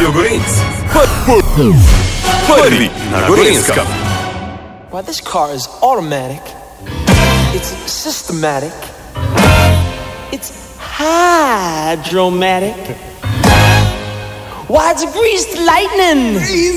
Radio Gorenc. Prvi na Gorenjskem. Well, this car is automatic. It's systematic. It's hydromatic. Why, it's greased lightning.